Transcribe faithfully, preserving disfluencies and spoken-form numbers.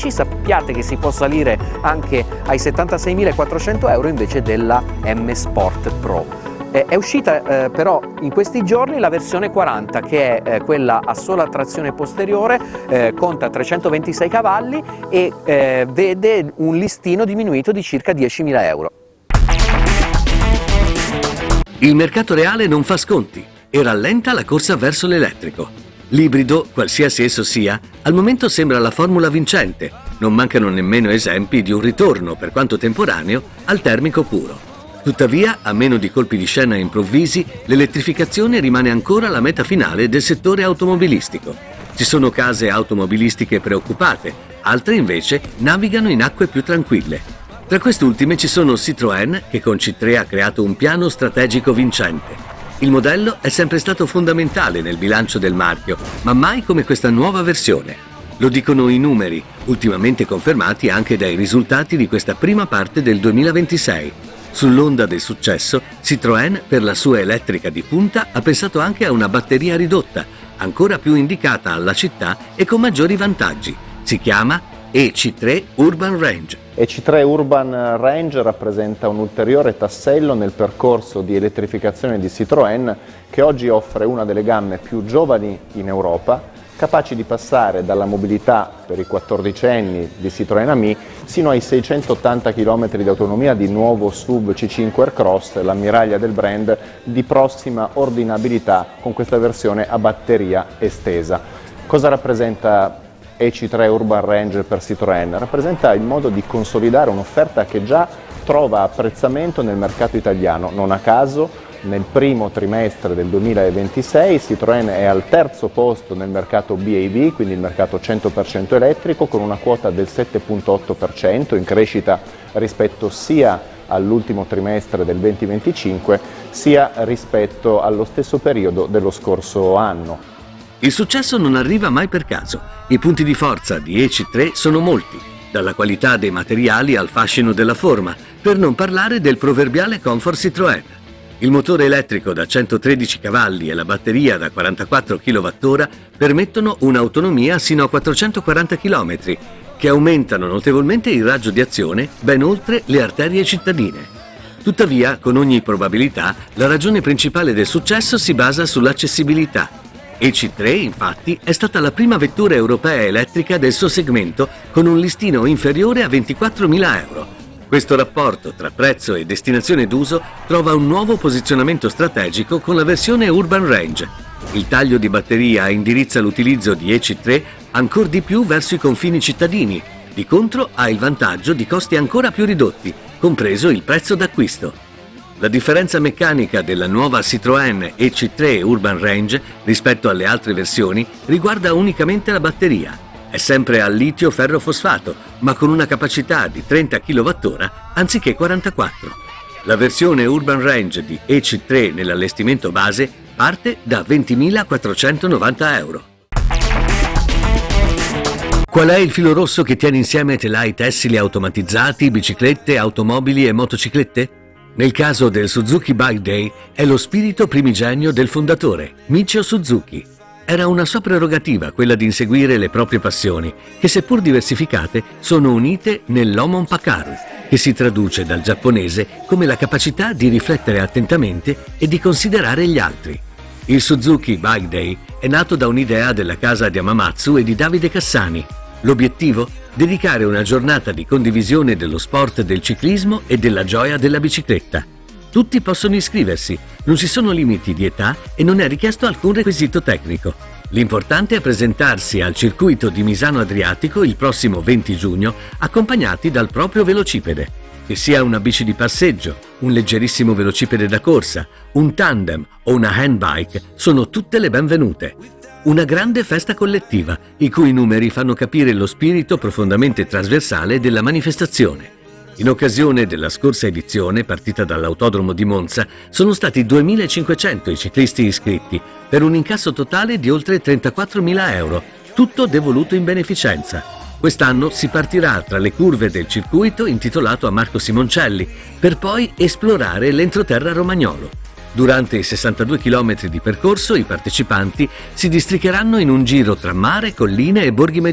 bici, sappiate che si può salire anche ai settantaseimilaquattrocento euro invece della M Sport Pro. È uscita eh, però in questi giorni la versione quaranta, che è eh, quella a sola trazione posteriore, eh, conta trecentoventisei cavalli e eh, vede un listino diminuito di circa diecimila euro. Il mercato reale non fa sconti e rallenta la corsa verso l'elettrico. L'ibrido, qualsiasi esso sia, al momento sembra la formula vincente. Non mancano nemmeno esempi di un ritorno, per quanto temporaneo, al termico puro. Tuttavia, a meno di colpi di scena improvvisi, l'elettrificazione rimane ancora la meta finale del settore automobilistico. Ci sono case automobilistiche preoccupate, altre invece navigano in acque più tranquille. Tra quest'ultime ci sono Citroën, che con C tre ha creato un piano strategico vincente. Il modello è sempre stato fondamentale nel bilancio del marchio, ma mai come questa nuova versione. Lo dicono i numeri, ultimamente confermati anche dai risultati di questa prima parte del duemilaventisei. Sull'onda del successo, Citroën, per la sua elettrica di punta, ha pensato anche a una batteria ridotta, ancora più indicata alla città e con maggiori vantaggi. Si chiama E C tre Urban Range. E C tre Urban Range rappresenta un ulteriore tassello nel percorso di elettrificazione di Citroën, che oggi offre una delle gamme più giovani in Europa, capaci di passare dalla mobilità per i quattordicenni di Citroën Ami sino ai seicentottanta chilometri di autonomia di nuovo S U V C cinque Aircross, l'ammiraglia del brand, di prossima ordinabilità con questa versione a batteria estesa. Cosa rappresenta E C tre Urban Range per Citroën? Rappresenta il modo di consolidare un'offerta che già trova apprezzamento nel mercato italiano. Non a caso, nel primo trimestre del duemilaventisei Citroën è al terzo posto nel mercato B A V, quindi il mercato cento per cento elettrico, con una quota del sette virgola otto per cento, in crescita rispetto sia all'ultimo trimestre del duemilaventicinque sia rispetto allo stesso periodo dello scorso anno. Il successo non arriva mai per caso. I punti di forza di E C tre sono molti, dalla qualità dei materiali al fascino della forma, per non parlare del proverbiale comfort Citroën. Il motore elettrico da centotredici cavalli e la batteria da quarantaquattro chilowattora permettono un'autonomia sino a quattrocentoquaranta chilometri, che aumentano notevolmente il raggio di azione ben oltre le arterie cittadine. Tuttavia, con ogni probabilità, la ragione principale del successo si basa sull'accessibilità. E C tre, infatti, è stata la prima vettura europea elettrica del suo segmento con un listino inferiore a ventiquattromila euro. Questo rapporto tra prezzo e destinazione d'uso trova un nuovo posizionamento strategico con la versione Urban Range. Il taglio di batteria indirizza l'utilizzo di E C tre ancor di più verso i confini cittadini. Di contro ha il vantaggio di costi ancora più ridotti, compreso il prezzo d'acquisto. La differenza meccanica della nuova Citroën E C tre Urban Range rispetto alle altre versioni riguarda unicamente la batteria. È sempre al litio ferrofosfato, ma con una capacità di trenta chilowattora anziché quarantaquattro. La versione Urban Range di E C tre nell'allestimento base parte da ventimilaquattrocentonovanta euro. Qual è il filo rosso che tiene insieme telai tessili automatizzati, biciclette, automobili e motociclette? Nel caso del Suzuki Bike Day è lo spirito primigenio del fondatore, Michio Suzuki. Era una sua prerogativa quella di inseguire le proprie passioni, che seppur diversificate sono unite nell'Omon Pakaru, che si traduce dal giapponese come la capacità di riflettere attentamente e di considerare gli altri. Il Suzuki Bike Day è nato da un'idea della casa di Hamamatsu e di Davide Cassani. L'obiettivo? Dedicare una giornata di condivisione dello sport del ciclismo e della gioia della bicicletta. Tutti possono iscriversi, non ci sono limiti di età e non è richiesto alcun requisito tecnico. L'importante è presentarsi al circuito di Misano Adriatico il prossimo venti giugno accompagnati dal proprio velocipede. Che sia una bici di passeggio, un leggerissimo velocipede da corsa, un tandem o una handbike, sono tutte le benvenute. Una grande festa collettiva, i cui numeri fanno capire lo spirito profondamente trasversale della manifestazione. In occasione della scorsa edizione, partita dall'Autodromo di Monza, sono stati duemilacinquecento i ciclisti iscritti, per un incasso totale di oltre trentaquattromila euro, tutto devoluto in beneficenza. Quest'anno si partirà tra le curve del circuito intitolato a Marco Simoncelli, per poi esplorare l'entroterra romagnolo. Durante i sessantadue chilometri di percorso i partecipanti si districheranno in un giro tra mare, colline e borghi medievali.